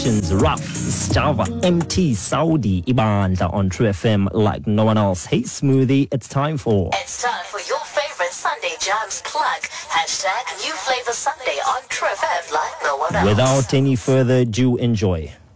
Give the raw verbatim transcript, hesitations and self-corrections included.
Productions, Rough, Stava, M T, Saudi, Ibanda on True F M like no one else. Hey Smoothie, it's time for... It's time for your favorite Sunday Jams plug. Hashtag New Flavor Sunday on True F M like no one else. Without any further ado, enjoy.